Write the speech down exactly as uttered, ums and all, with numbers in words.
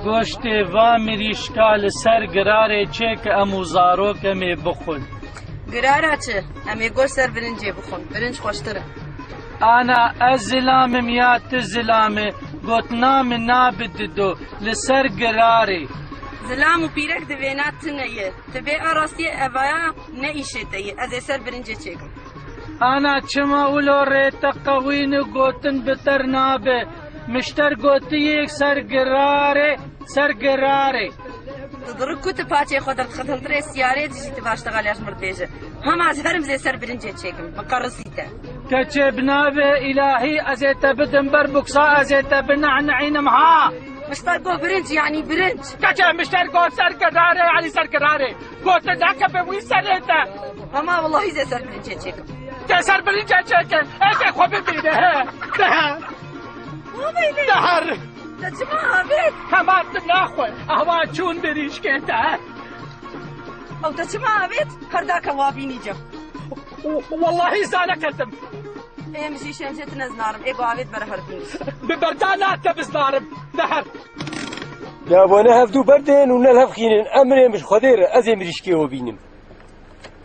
گۆشتێ وا مریشکا لەسەر گرارێ چێ کە ئەموو زارۆکەمێ بخۆن. گرارە چێ؟ ئەمێ گۆشت سەر برنجێ بخۆن، برنج خۆشترە. ئانا ئەس زلامم یا تو زلامێ گوتنامە نابددۆ لەسەر گرارێ. زلام و پیرەک دەوێنات تنەیە، تبێ ئاڕاستیە ئەڤایە نەئیشێتەیە، ئەزێ سەر برنجێ چێکم. ئانا چما ولۆ ڕێتە قەوین و گوتن بتەر نابێ، مشتەر گوتیەک سەر گرارێ سەر گرارێ. دڕک کوتە پاچێ خۆ دەرخەتەنترێ سیارێ دژیتە باشتەغالیاش مردێژە. هەماز هەرم زێ سەر برنجێ چێکم، بەقەڕسیتە. کەچێ بنابێ ئیلاهی ئەزێتە بدم بەر بوکسا ئەزێتە بنەعنەعینم ها. مشتەر گۆ برنج یعنی برنج. کەچێ مشتەر گۆ سەر گرارێ یعنی سەر گرارێ. گۆتە داکە بێ وی سەرێتە. هەما وەڵڵاهی زێ سەر برنجێ چێکم. تێ سەر برنجێ چێکم، ئێکێ خۆ ببینێ هێ. دەهە. دەهەر. دەچما ئابێت. هەماتم ناخۆی، ئەوا چوون بریشکێتە. ئەو دەچما ئابێت، هەرداکە وابینی جەم. واللهی زانەکەتم. ئێمەشی شێنجێت نەزنارم، ئێگۆ ئاوێت بەرە هەربین. ببەردا ناتە بزنارم، دەهەر. دابۆنە هەفتوو بەردێن و نەل هەفخینن ئەمرێ مش خۆدێرە ئەزێ مریشکێوە بینم.